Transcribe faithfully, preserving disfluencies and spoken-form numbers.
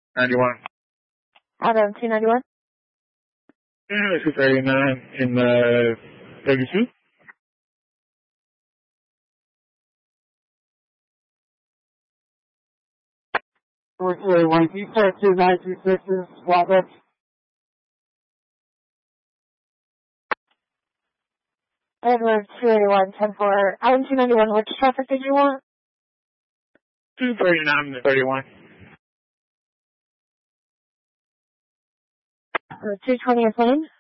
ninety-one. Adam, two ninety-one. Yeah, this is thirty-nine in uh, thirty-two. four two eight one, two four two nine two six is Wildwood. Edward, two eighty-one, ten four. Adam, two ninety-one, which traffic did you want? two thirty-nine to thirty-one. Uh, two twentieth lane.